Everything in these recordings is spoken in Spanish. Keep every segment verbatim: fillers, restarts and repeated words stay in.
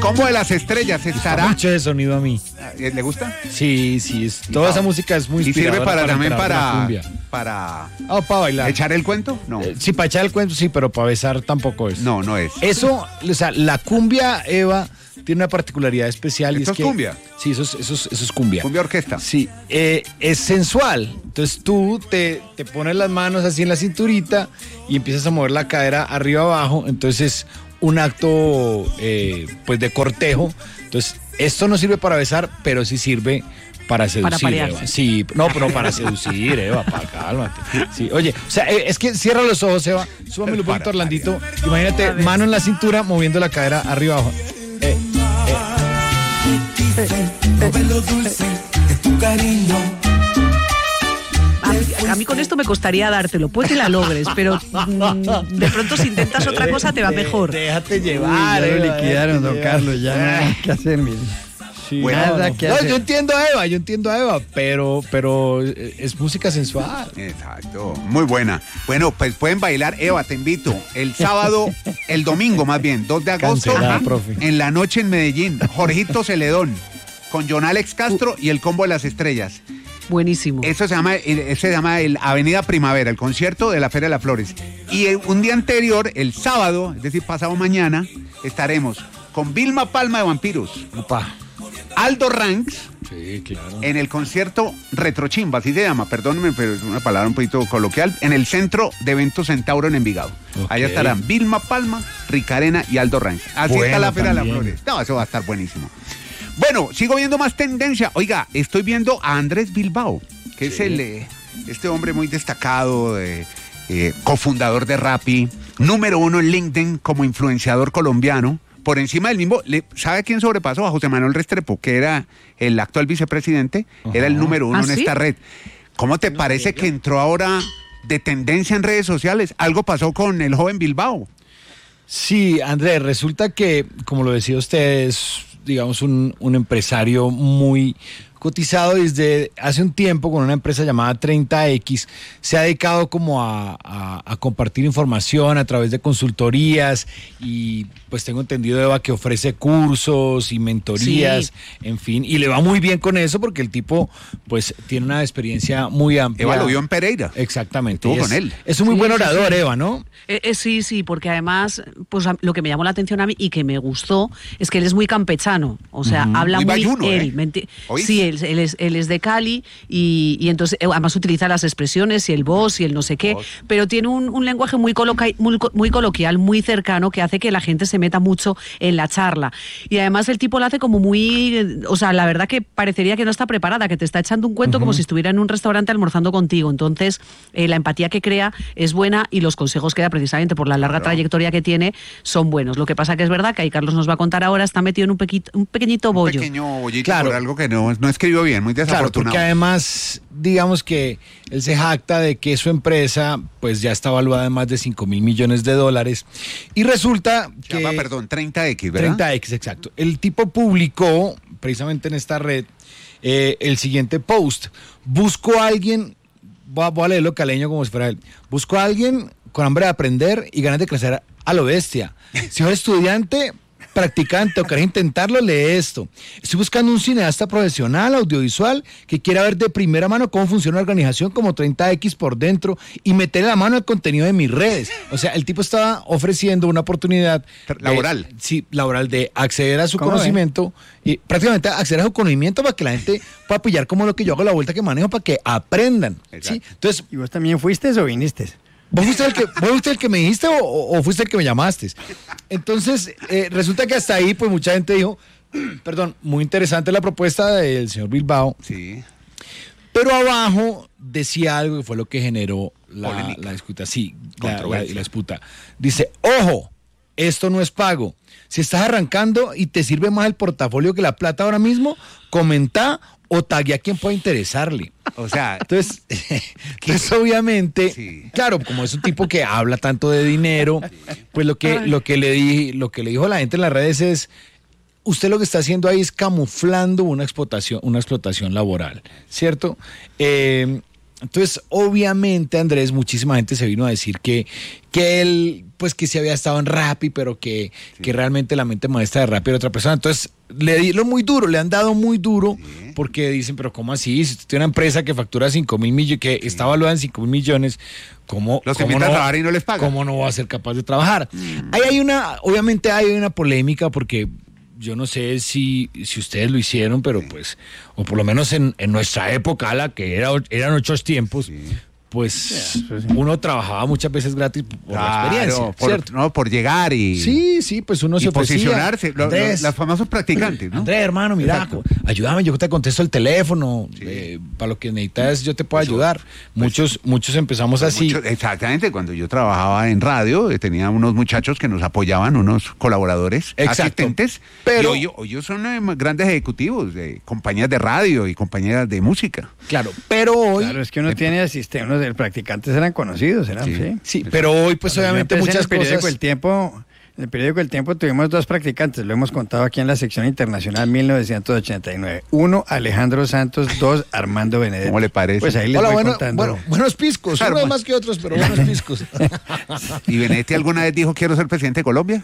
Combo de las Estrellas estará. Mucho de sonido a mí. ¿Le gusta? Sí, sí, es, toda esa música es muy y sirve para, para también para cumbia. para oh, para bailar. ¿Echar el cuento? No. Eh, sí, para echar el cuento sí, pero para besar tampoco es. No, no es. Eso, o sea, la cumbia, Eva, tiene una particularidad especial. ¿Esto y es, es que, cumbia? Sí, eso es, eso es, eso es cumbia. Cumbia orquesta. Sí, eh, es sensual. Entonces tú te, te pones las manos así en la cinturita y empiezas a mover la cadera arriba abajo. Entonces un acto eh, pues de cortejo. Entonces esto no sirve para besar, pero sí sirve para seducir, para Eva. Sí, no, pero para seducir, Eva, para cálmate. Sí, oye, o sea, es que cierra los ojos, Eva, súbame un poquito, Orlandito. Imagínate, mano en la cintura, moviendo la cadera arriba abajo. Eh, A, a mí con esto me costaría dártelo, puede que la logres, pero mm, de pronto si intentas otra cosa te va mejor. Déjate llevar. Uy, ya lo Eva, liquidaron, déjate don llevar. Carlos, ya no hay qué hacer, mire. Sí, Bueno, nada no, que no, hacer. yo entiendo a Eva, yo entiendo a Eva, pero, pero es música sensual. Exacto, muy buena. Bueno, pues pueden bailar, Eva, te invito, el sábado, el domingo más bien, dos de agosto, Cancelada, profe. en la noche en Medellín, Jorgito Celedón, con John Alex Castro y el Combo de las Estrellas. Buenísimo. Eso se llama, eh, se llama el Avenida Primavera, el concierto de la Feria de las Flores. Y eh, un día anterior, el sábado, es decir, pasado mañana, estaremos con Vilma Palma de Vampiros, Opa. Aldo Ranks, Sí, claro. en el concierto Retrochimba, así se llama, perdónenme, pero es una palabra un poquito coloquial, en el Centro de Eventos Centauro en Envigado. Ok. Allá estarán Vilma Palma, Ricarena y Aldo Ranks. Así Bueno, está la Feria de las también. Flores. No, eso va a estar buenísimo. Bueno, sigo viendo más tendencia. Oiga, estoy viendo a Andrés Bilbao, que es el eh, este hombre muy destacado, eh, eh, cofundador de Rappi, número uno en LinkedIn como influenciador colombiano. Por encima del mismo, le- ¿sabe quién sobrepasó? A José Manuel Restrepo, que era el actual vicepresidente, era el número uno ¿Ah, en sí? esta red. ¿Cómo te parece que entró ahora de tendencia en redes sociales? Algo pasó con el joven Bilbao. Sí, Andrés, resulta que, como lo decía usted, es, digamos, un, un empresario muy cotizado desde hace un tiempo con una empresa llamada treinta equis. Se ha dedicado como a, a, a compartir información a través de consultorías y pues tengo entendido, Eva, que ofrece cursos y mentorías, Sí. en fin, y le va muy bien con eso porque el tipo pues tiene una experiencia muy amplia. Eva lo vio en Pereira. Exactamente. Estuvo Es- con él. Es un muy Sí, buen sí, orador, sí. Eva, ¿no? Eh, eh, sí, sí, porque además, pues a- lo que me llamó la atención a mí y que me gustó es que él es muy campechano, o sea, habla Muy muy bayuno, él. ¿eh? ¿me enti- ¿Oís? Sí, él, él es, él es de Cali y, y entonces eh, además utiliza las expresiones y el vos y el no sé qué, Vos. pero tiene un, un lenguaje muy, coloca- muy, co- muy coloquial, muy cercano, que hace que la gente se meta mucho en la charla. Y además el tipo lo hace como muy, eh, o sea, la verdad que parecería que no está preparada, que te está echando un cuento como si estuviera en un restaurante almorzando contigo. Entonces, eh, la empatía que crea es buena y los consejos que da precisamente por la larga Claro. trayectoria que tiene son buenos. Lo que pasa que es verdad que ahí Carlos nos va a contar ahora, está metido en un, pequito, un pequeñito Un bollo. pequeño bollito Claro. por algo que no, no escribió bien, muy Claro, desafortunado. porque además, digamos que él se jacta de que su empresa pues ya está valuada en más de cinco mil millones de dólares y resulta Se que... llama, perdón, treinta equis, ¿verdad? treinta equis, exacto. El tipo publicó precisamente en esta red eh, el siguiente post. Busco a alguien, voy a, voy a leerlo caleño como si fuera él. Busco a alguien con hambre de aprender y ganas de crecer a lo bestia. Si eres estudiante, practicante o querés intentarlo, lee esto. Estoy buscando un cineasta profesional, audiovisual, que quiera ver de primera mano cómo funciona una organización como treinta equis por dentro y meterle la mano al contenido de mis redes. O sea, el tipo estaba ofreciendo una oportunidad Tra- laboral. de- sí, laboral de acceder a su ¿Cómo ve? conocimiento y prácticamente acceder a su conocimiento para que la gente pueda pillar como lo que yo hago, la vuelta que manejo para que aprendan. ¿sí? Exacto. Entonces, ¿Y vos también fuiste o viniste? ¿Vos fuiste el que, vos fuiste el que me dijiste o, o fuiste el que me llamaste? Entonces, eh, resulta que hasta ahí, pues mucha gente dijo, perdón, muy interesante la propuesta del señor Bilbao, Sí. pero abajo decía algo que fue lo que generó la, Polémica. la disputa. Sí, la, la, Controversia. la disputa. Dice, ojo, esto no es pago. Si estás arrancando y te sirve más el portafolio que la plata ahora mismo, comenta o taguea a quien pueda interesarle. O sea, Entonces, entonces obviamente, Sí. claro, como es un tipo que habla tanto de dinero, pues lo que, lo que le di, lo que le dijo la gente en las redes es, usted lo que está haciendo ahí es camuflando una explotación, una explotación laboral, ¿cierto? Eh, Entonces, obviamente, Andrés, muchísima gente se vino a decir que, que él, pues que sí había estado en Rappi, pero que, sí. que realmente la mente maestra de Rappi era otra persona. Entonces, le dieron muy duro, le han dado muy duro, sí. porque dicen, pero ¿cómo así? Si usted tiene una empresa que factura cinco mil millones, que sí. está valuada en cinco mil millones, ¿cómo, los cómo invitan no, a trabajar y no les pagan? ¿Cómo no va a ser capaz de trabajar? Mm. Ahí hay una, obviamente hay una polémica porque... Yo no sé si, si ustedes lo hicieron, pero sí. pues, o por lo menos en, en nuestra época, la que era, eran otros tiempos, sí. pues sí, sí. uno trabajaba muchas veces gratis por claro, la experiencia, por, ¿cierto? No, por llegar y... Sí, sí, pues uno y se ofrecía. posicionarse, Andrés, los famosos practicantes, ¿no? Andrés, hermano, mira, Exacto. ayúdame, yo te contesto el teléfono, sí. eh, para lo que necesitas yo te puedo Eso, ayudar. Pues, muchos muchos empezamos pues así. Muchos, exactamente, cuando yo trabajaba en radio, eh, tenía unos muchachos que nos apoyaban, unos colaboradores, Exacto. asistentes, pero y hoy, hoy son eh, grandes ejecutivos de compañías de radio y compañías de música. Claro, pero hoy... Claro, es que uno eh, tiene asistentes, uno de practicantes eran conocidos, eran, sí. Sí, sí pero hoy pues Cuando obviamente muchas en el periódico cosas... El Tiempo, en el periódico El Tiempo tuvimos dos practicantes, lo hemos contado aquí en la sección internacional mil novecientos ochenta y nueve. Uno, Alejandro Santos, dos, Armando Benedetti. ¿Cómo le parece? Pues ahí les Hola, voy bueno, contando. Bueno, buenos piscos, claro, unos más que otros, pero buenos piscos. ¿Y Benedetti alguna vez dijo quiero ser presidente de Colombia?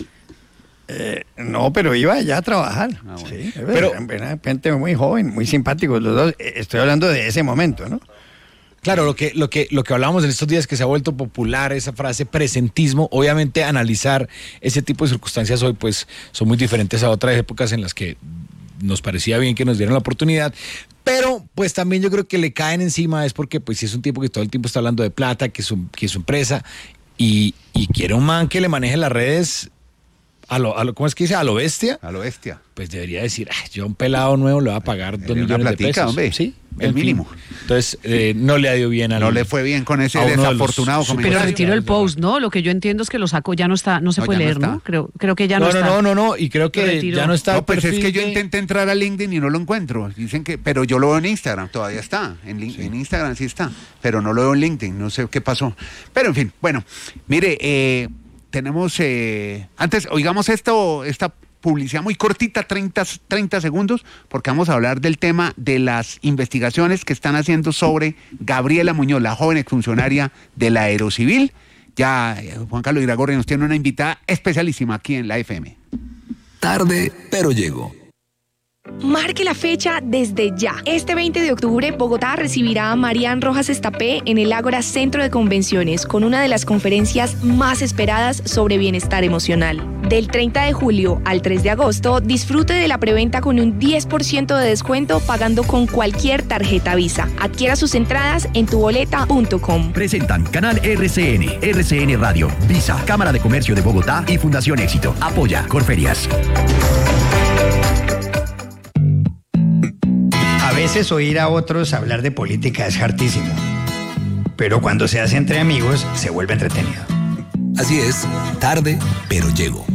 Eh, no, pero iba ya a trabajar. Ah, bueno. Sí, pero era gente muy joven, muy simpáticos los dos. Estoy hablando de ese momento, ¿no? Claro, lo que, lo que, lo que hablábamos en estos días que se ha vuelto popular, esa frase presentismo, obviamente analizar ese tipo de circunstancias hoy pues son muy diferentes a otras épocas en las que nos parecía bien que nos dieran la oportunidad, pero pues también yo creo que le caen encima es porque pues si es un tipo que todo el tiempo está hablando de plata, que es su, que es su empresa y, y quiere un man que le maneje las redes a lo, a lo, ¿cómo es que dice? A lo bestia. A lo bestia. Pues debería decir, ah, yo a un pelado nuevo le voy a pagar dos millones platica, de pesos. Hombre, sí, el mínimo. Fin. Entonces, eh, no le ha ido bien a No le fue bien con ese desafortunado los... comentario. Pero retiró el post, ¿no? Lo que yo entiendo es que lo sacó, ya no está, no se no, puede leer, no, ¿no? Creo, creo que ya no, no está. No, no, no, no, y creo que ya no está. No, pues es que yo de... intenté entrar a LinkedIn y no lo encuentro. Dicen que, pero yo lo veo en Instagram, todavía está. En, sí. en Instagram sí está, pero no lo veo en LinkedIn, no sé qué pasó. Pero en fin, bueno, mire, eh, tenemos, eh, antes, oigamos esto, esta publicidad muy cortita, treinta, treinta segundos, porque vamos a hablar del tema de las investigaciones que están haciendo sobre Gabriela Muñoz, la joven exfuncionaria de la Aerocivil. Ya eh, Juan Carlos Iragorri nos tiene una invitada especialísima aquí en la F M. Tarde, pero llego. Marque la fecha desde ya. Este veinte de octubre, Bogotá recibirá a Marian Rojas Estapé en el Ágora Centro de Convenciones con una de las conferencias más esperadas sobre bienestar emocional. Del treinta de julio al tres de agosto, disfrute de la preventa con un diez por ciento de descuento pagando con cualquier tarjeta Visa. Adquiera sus entradas en tu boleta punto com. Presentan Canal R C N, R C N Radio, Visa, Cámara de Comercio de Bogotá y Fundación Éxito. Apoya Corferias. A veces oír a otros hablar de política es hartísimo, pero cuando se hace entre amigos se vuelve entretenido. Así es, tarde, pero llego.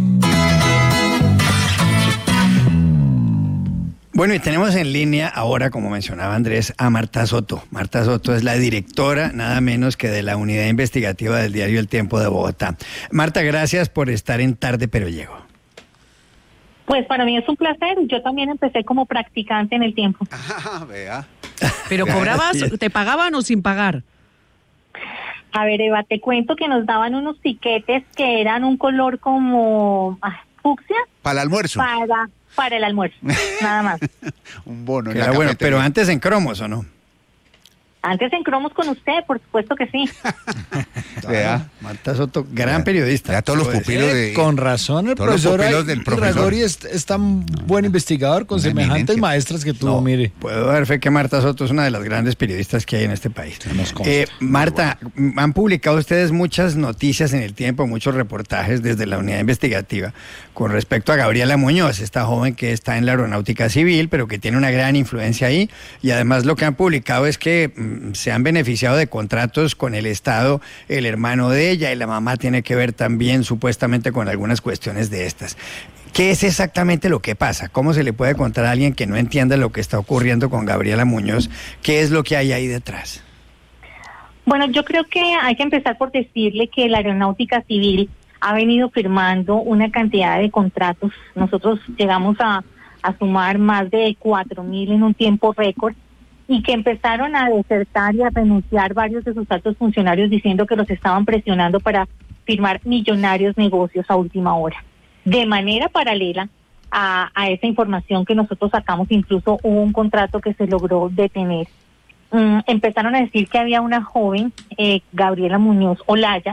Bueno, y tenemos en línea ahora, como mencionaba Andrés, a Marta Soto. Marta Soto es la directora, nada menos que de la unidad investigativa del diario El Tiempo de Bogotá. Marta, gracias por estar en Tarde, pero llego. Pues para mí es un placer. Yo también empecé como practicante en El Tiempo. Ah, vea. ¿Pero cobrabas, te pagaban o sin pagar? A ver, Eva, te cuento que nos daban unos tiquetes que eran un color como ah, fucsia. ¿Para el almuerzo? Para, para el almuerzo, nada más. Un bono. Era bueno, pero antes en cromos, ¿o no? Antes en cromos con usted, por supuesto que sí. Vea, Marta Soto, gran Vea. periodista. Ya todos los pupilos de... Eh, con razón, el profesor Iragorri es, es tan buen investigador con semejantes maestras que tú, no, mire. Puedo dar fe que Marta Soto es una de las grandes periodistas que hay en este país. Eh, Marta, bueno. Han publicado ustedes muchas noticias en El Tiempo, muchos reportajes desde la unidad investigativa con respecto a Gabriela Muñoz, esta joven que está en la aeronáutica civil, pero que tiene una gran influencia ahí. Y además lo que han publicado es que se han beneficiado de contratos con el Estado, el hermano de ella, y la mamá tiene que ver también supuestamente con algunas cuestiones de estas. ¿Qué es exactamente lo que pasa? ¿Cómo se le puede contar a alguien que no entienda lo que está ocurriendo con Gabriela Muñoz? ¿Qué es lo que hay ahí detrás? Bueno, yo creo que hay que empezar por decirle que la aeronáutica civil ha venido firmando una cantidad de contratos. Nosotros llegamos a, a sumar más de cuatro mil en un tiempo récord. y que empezaron a desertar y a renunciar varios de sus altos funcionarios diciendo que los estaban presionando para firmar millonarios negocios a última hora. De manera paralela a, a esa información que nosotros sacamos, incluso hubo un contrato que se logró detener. Um, empezaron a decir que había una joven, eh, Gabriela Muñoz Olaya,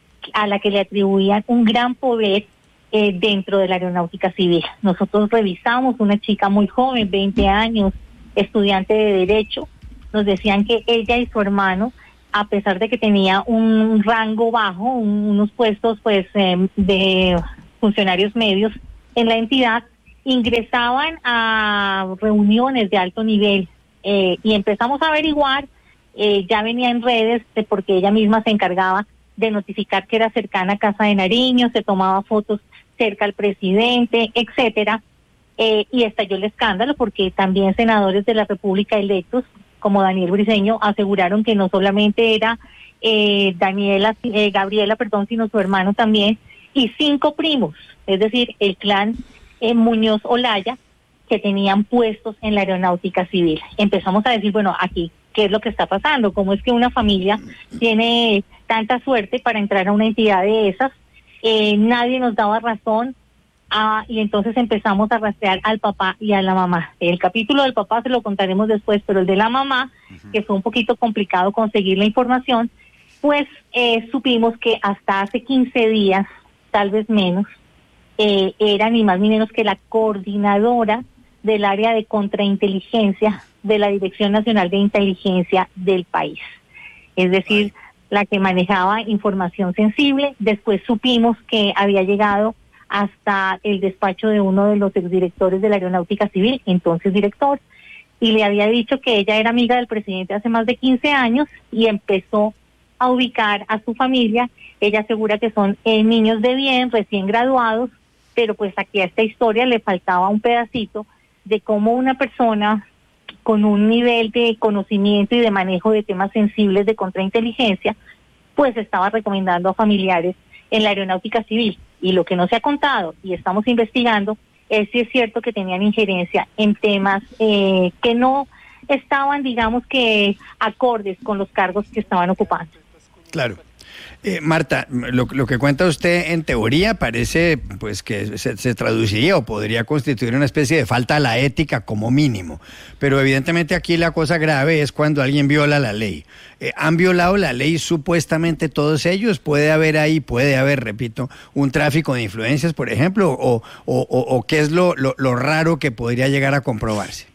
a la que le atribuían un gran poder eh, dentro de la aeronáutica civil. Nosotros revisamos una chica muy joven, veinte años, estudiante de Derecho. Nos decían que ella y su hermano, a pesar de que tenía un rango bajo, un, unos puestos pues eh, de funcionarios medios en la entidad, ingresaban a reuniones de alto nivel eh, y empezamos a averiguar, eh, ya venía en redes, de, porque ella misma se encargaba de notificar que era cercana a Casa de Nariño, se tomaba fotos cerca al presidente, etcétera, eh, y estalló el escándalo porque también senadores de la República electos, como Daniel Briceño, aseguraron que no solamente era eh, Daniela, eh, Gabriela, perdón, sino su hermano también, y cinco primos, es decir, el clan eh, Muñoz Olaya, que tenían puestos en la aeronáutica civil. Empezamos a decir, bueno, aquí, ¿qué es lo que está pasando? ¿Cómo es que una familia tiene tanta suerte para entrar a una entidad de esas? Eh, nadie nos daba razón. Ah, y entonces empezamos a rastrear al papá y a la mamá. El capítulo del papá se lo contaremos después, pero el de la mamá, uh-huh, que fue un poquito complicado conseguir la información, pues eh, supimos que hasta hace quince días, tal vez menos, eh, era ni más ni menos que la coordinadora del área de contrainteligencia de la Dirección Nacional de Inteligencia del país. Es decir, la que manejaba información sensible. Después supimos que había llegado hasta el despacho de uno de los exdirectores de la Aeronáutica Civil, entonces director, y le había dicho que ella era amiga del presidente hace más de quince años y empezó a ubicar a su familia. Ella asegura que son eh, niños de bien, recién graduados, pero pues aquí a esta historia le faltaba un pedacito de cómo una persona con un nivel de conocimiento y de manejo de temas sensibles de contrainteligencia, pues estaba recomendando a familiares en la Aeronáutica Civil. Y lo que no se ha contado, y estamos investigando, es si es cierto que tenían injerencia en temas eh, que no estaban, digamos que, acordes con los cargos que estaban ocupando. Claro. Eh, Marta, lo, lo que cuenta usted en teoría parece pues que se, se traduciría o podría constituir una especie de falta a la ética como mínimo, pero evidentemente aquí la cosa grave es cuando alguien viola la ley. Eh, ¿Han violado la ley supuestamente todos ellos? ¿Puede haber ahí, puede haber, repito, un tráfico de influencias, por ejemplo? ¿O, o, o, o qué es lo, lo, lo raro que podría llegar a comprobarse?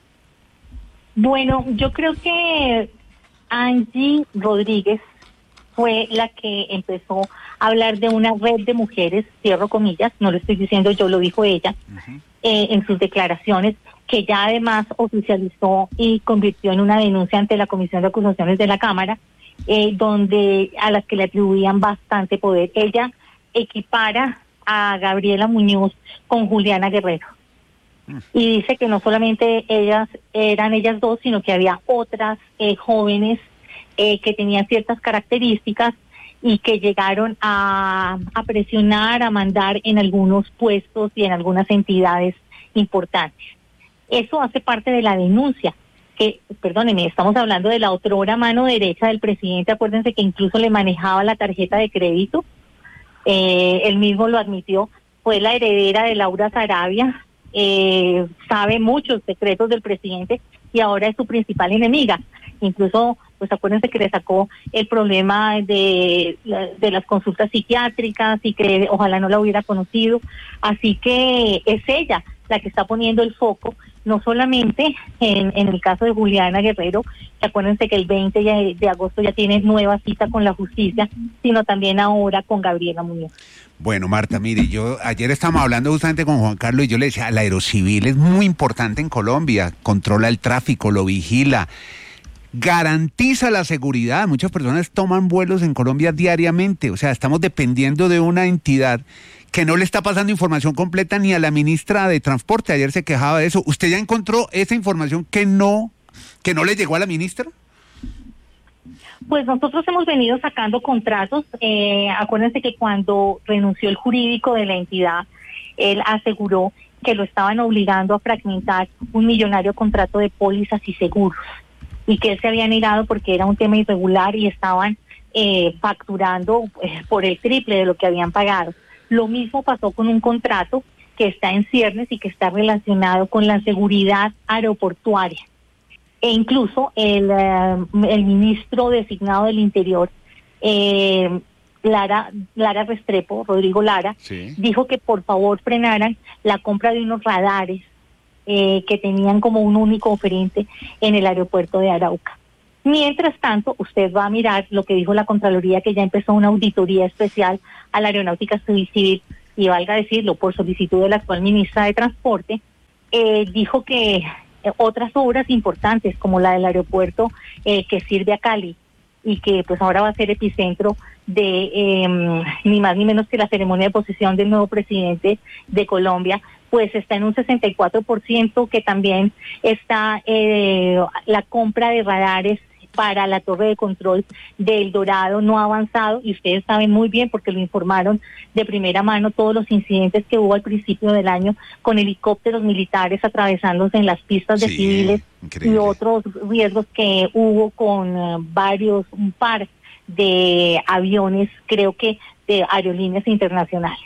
Bueno, yo creo que Angie Rodríguez fue la que empezó a hablar de una red de mujeres, cierro comillas, no lo estoy diciendo yo, lo dijo ella, uh-huh, eh, en sus declaraciones, que ya además oficializó y convirtió en una denuncia ante la Comisión de Acusaciones de la Cámara, eh, donde a las que le atribuían bastante poder. Ella equipara a Gabriela Muñoz con Juliana Guerrero. Uh-huh. Y dice que no solamente ellas eran ellas dos, sino que había otras eh, jóvenes Eh, que tenían ciertas características y que llegaron a, a presionar, a mandar en algunos puestos y en algunas entidades importantes. Eso hace parte de la denuncia, que, perdónenme, estamos hablando de la otrora mano derecha del presidente. Acuérdense que incluso le manejaba la tarjeta de crédito, eh, él mismo lo admitió, fue la heredera de Laura Sarabia, eh, sabe muchos secretos del presidente y ahora es su principal enemiga. Incluso, pues acuérdense que le sacó el problema de, de las consultas psiquiátricas y que ojalá no la hubiera conocido. Así que es ella la que está poniendo el foco, no solamente en, en el caso de Juliana Guerrero, que acuérdense que el veinte de agosto ya tiene nueva cita con la justicia, sino también ahora con Gabriela Muñoz. Bueno, Marta, mire, yo ayer estábamos hablando justamente con Juan Carlos y yo le decía, la aerocivil es muy importante en Colombia, controla el tráfico, lo vigila, garantiza la seguridad. Muchas personas toman vuelos en Colombia diariamente, o sea, estamos dependiendo de una entidad que no le está pasando información completa ni a la ministra de Transporte. Ayer se quejaba de eso. ¿Usted ya encontró esa información que no, que no le llegó a la ministra? Pues nosotros hemos venido sacando contratos. Eh, acuérdense que cuando renunció el jurídico de la entidad, él aseguró que lo estaban obligando a fragmentar un millonario contrato de pólizas y seguros. y que él se había negado porque era un tema irregular y estaban eh, facturando eh, por el triple de lo que habían pagado. Lo mismo pasó con un contrato que está en ciernes y que está relacionado con la seguridad aeroportuaria. E incluso el, eh, el ministro designado del Interior, eh, Lara, Lara Restrepo, Rodrigo Lara, sí. dijo que por favor frenaran la compra de unos radares eh, que tenían como un único oferente en el aeropuerto de Arauca. Mientras tanto, usted va a mirar lo que dijo la Contraloría, que ya empezó una auditoría especial a la aeronáutica civil, y valga decirlo, por solicitud de la actual ministra de Transporte, eh, dijo que eh, otras obras importantes, como la del aeropuerto eh, que sirve a Cali, y que pues ahora va a ser epicentro de eh, ni más ni menos que la ceremonia de posesión del nuevo presidente de Colombia, pues está en un sesenta y cuatro por ciento, que también está eh, la compra de radares para la torre de control de El Dorado no ha avanzado, y ustedes saben muy bien porque lo informaron de primera mano todos los incidentes que hubo al principio del año con helicópteros militares atravesándose en las pistas de sí, civiles, increíble. Y otros riesgos que hubo con uh, varios, un par de aviones, creo que de aerolíneas internacionales.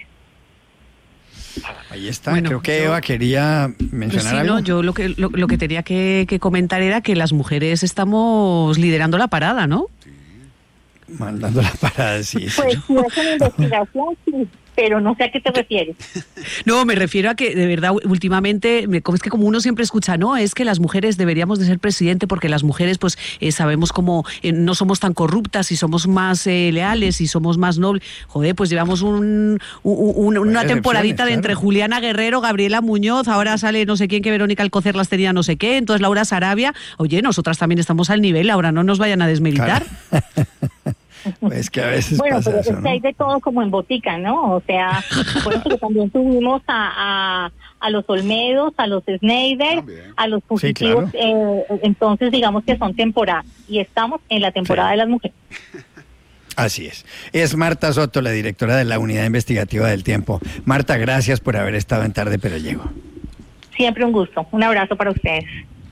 Ahí está, bueno, creo que yo, Eva quería mencionar sí, algo. No, yo lo que, lo, lo que tenía que, que comentar era que las mujeres estamos liderando la parada, ¿no? Sí. Mandando la parada, sí. Pues si es una investigación, sí, pero no sé a qué te refieres. No, me refiero a que de verdad últimamente, es que como uno siempre escucha, no, es que las mujeres deberíamos de ser presidente porque las mujeres pues eh, sabemos cómo eh, no somos tan corruptas y somos más eh, leales y somos más nobles. Joder, pues llevamos un, un, un, una temporadita de entre Juliana Guerrero, Gabriela Muñoz, ahora sale no sé quién, que Verónica Alcocer las tenía no sé qué, entonces Laura Sarabia. Oye, nosotras también estamos al nivel, ahora no nos vayan a desmeritar. Claro. Pues que a veces bueno, pasa pero eso, es ¿no? hay de todo como en botica, ¿no? O sea, por eso que también tuvimos a, a, a los Olmedos, a los Schneider, a los fugitivos, sí, claro. eh, entonces digamos que son temporadas, y estamos en la temporada sí. de las mujeres. Así es. Es Marta Soto, la directora de la Unidad Investigativa del Tiempo. Marta, gracias por haber estado en Tarde Pero Llego. Siempre un gusto. Un abrazo para ustedes.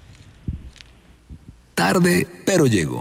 Tarde Pero Llego.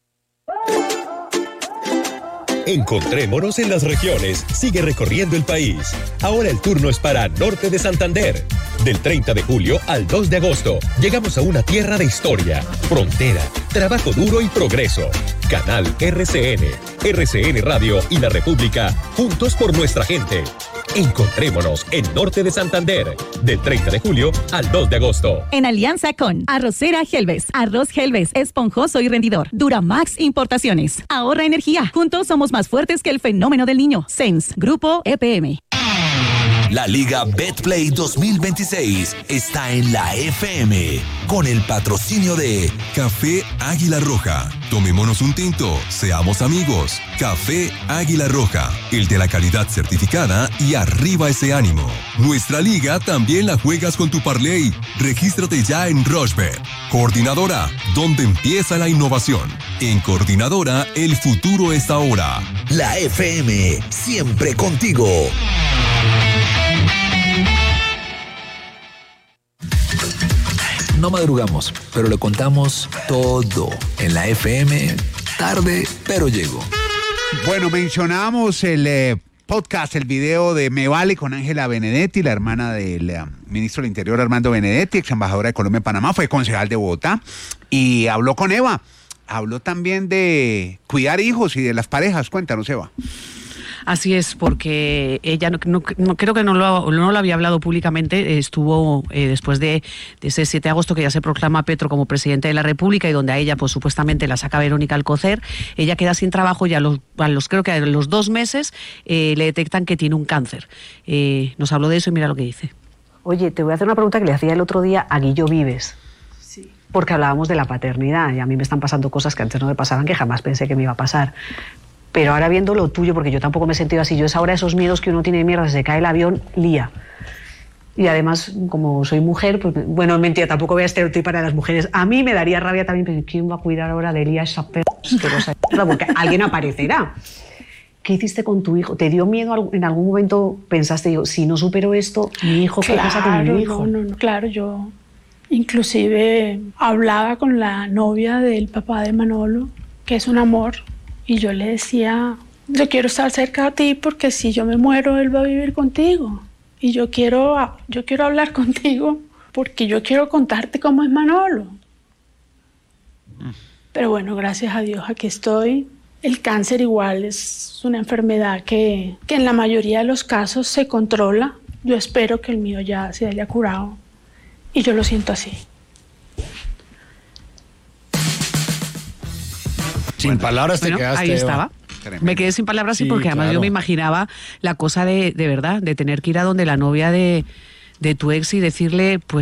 Encontrémonos en las regiones. Sigue recorriendo el país. Ahora el turno es para Norte de Santander. Del treinta de julio al dos de agosto, llegamos a una tierra de historia, frontera, trabajo duro y progreso. Canal R C N, R C N Radio y La República, juntos por nuestra gente. Encontrémonos en Norte de Santander, del treinta de julio al dos de agosto. En alianza con Arrocera Helves, arroz Helves, esponjoso y rendidor. Duramax Importaciones, ahorra energía. Juntos somos más fuertes que el fenómeno del niño. Sens, Grupo E P M. La Liga Betplay dos mil veintiséis está en la F M con el patrocinio de Café Águila Roja. Tomémonos un tinto, seamos amigos. Café Águila Roja, el de la calidad certificada y arriba ese ánimo. Nuestra liga también la juegas con tu parlay. Regístrate ya en Rochebet. Coordinadora, donde empieza la innovación. En Coordinadora, el futuro es ahora. La F M, siempre contigo. No madrugamos, pero le contamos todo en la F M. Tarde Pero Llego. Bueno, mencionamos el eh, podcast, el video de Me Vale con Ángela Benedetti, la hermana del eh, ministro del Interior Armando Benedetti, ex embajadora de Colombia en Panamá, fue concejal de Bogotá y habló con Eva. Habló también de cuidar hijos y de las parejas. Cuéntanos, Eva. Así es, porque ella no, no, no creo que no lo, no lo había hablado públicamente, estuvo eh, después de, de ese siete de agosto que ya se proclama Petro como presidente de la República y donde a ella pues supuestamente la saca Verónica Alcocer. Ella queda sin trabajo y a los, a los creo que a los dos meses eh, le detectan que tiene un cáncer. Eh, nos habló de eso y mira lo que dice. Oye, te voy a hacer una pregunta que le hacía el otro día a Guillo Vives. Sí. Porque hablábamos de la paternidad y a mí me están pasando cosas que antes no me pasaban, que jamás pensé que me iba a pasar. Pero ahora viendo lo tuyo, porque yo tampoco me he sentido así, yo es ahora esos miedos que uno tiene de mierda, se cae el avión, lía. Y además, como soy mujer, pues, bueno, mentira, tampoco voy a estereotipar a las mujeres. A mí me daría rabia también, pero ¿quién va a cuidar ahora de Lía esa perra asquerosa? Porque alguien aparecerá. ¿Qué hiciste con tu hijo? ¿Te dio miedo en algún momento? Pensaste, digo, si no supero esto, mi hijo, ¿qué claro, pasa con mi hijo? No, no, no, claro, yo... Inclusive hablaba con la novia del papá de Manolo, que es un amor, y yo le decía, yo quiero estar cerca de ti porque si yo me muero, él va a vivir contigo. Y yo quiero, yo quiero hablar contigo porque yo quiero contarte cómo es Manolo. Pero bueno, gracias a Dios aquí estoy. El cáncer igual es una enfermedad que, que en la mayoría de los casos se controla. Yo espero que el mío ya se haya curado. Y yo lo siento así. Sin bueno, palabras te bueno, quedaste. Ahí estaba. Tremendo. Me quedé sin palabras, sí, Sí, porque además claro. yo me imaginaba la cosa de, de verdad, de tener que ir a donde la novia de, de tu ex y decirle, pues,